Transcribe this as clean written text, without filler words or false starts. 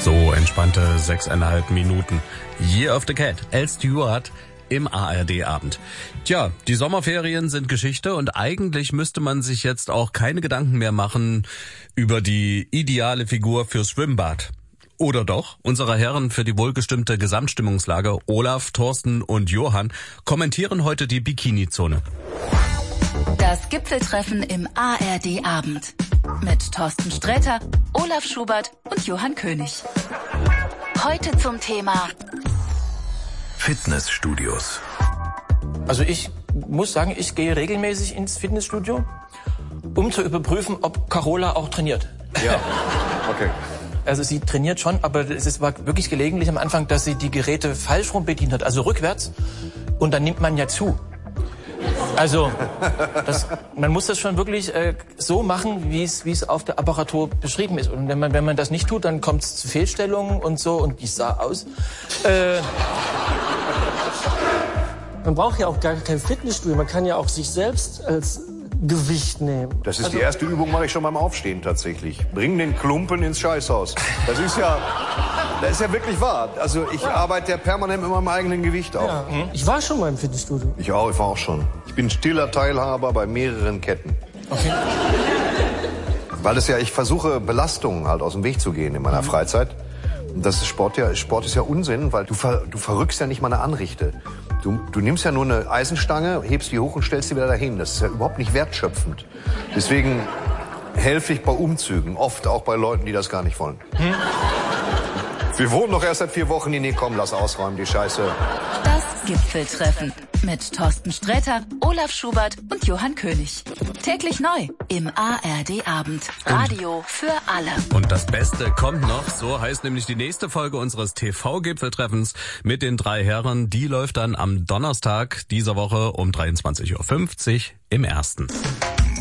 So entspannte 6,5 Minuten. Year of the Cat, Al Stewart im ARD-Abend. Tja, die Sommerferien sind Geschichte und eigentlich müsste man sich jetzt auch keine Gedanken mehr machen über die ideale Figur fürs Schwimmbad. Oder doch? Unsere Herren für die wohlgestimmte Gesamtstimmungslage, Olaf, Thorsten und Johann, kommentieren heute die Bikini-Zone. Das Gipfeltreffen im ARD-Abend mit Thorsten Sträter, Olaf Schubert und Johann König. Heute zum Thema Fitnessstudios. Also ich muss sagen, ich gehe regelmäßig ins Fitnessstudio, um zu überprüfen, ob Carola auch trainiert. Ja, okay. Also sie trainiert schon, aber es war wirklich gelegentlich am Anfang, dass sie die Geräte falsch rum bedient hat, also rückwärts. Und dann nimmt man ja zu. Also man muss das schon wirklich so machen, wie es auf der Apparatur beschrieben ist. Und wenn man das nicht tut, dann kommt es zu Fehlstellungen und so. Und die sah aus. Man braucht ja auch gar kein Fitnessstudio. Man kann ja auch sich selbst als Gewicht nehmen. Das ist die erste Übung, mache ich schon beim Aufstehen tatsächlich. Bring den Klumpen ins Scheißhaus. Das ist ja wirklich wahr. Also ich arbeite ja permanent mit meinem eigenen Gewicht auf. Ja. Ich war schon mal im Fitnessstudio. Ich war auch schon. Ich bin stiller Teilhaber bei mehreren Ketten. Okay. Weil ich versuche Belastungen halt aus dem Weg zu gehen in meiner Freizeit. Und das ist Sport ist ja Unsinn, weil du verrückst ja nicht mal eine Anrichte. Du nimmst ja nur eine Eisenstange, hebst die hoch und stellst sie wieder dahin. Das ist ja überhaupt nicht wertschöpfend. Deswegen helfe ich bei Umzügen, oft auch bei Leuten, die das gar nicht wollen. Wir wohnen noch erst seit 4 Wochen. Nee, komm, lass ausräumen, die Scheiße. das Gipfeltreffen mit Thorsten Sträter, Olaf Schubert und Johann König. Täglich neu im ARD-Abend. Radio für alle. Und das Beste kommt noch, so heißt nämlich die nächste Folge unseres TV-Gipfeltreffens mit den 3 Herren. Die läuft dann am Donnerstag dieser Woche um 23:50 Uhr im Ersten.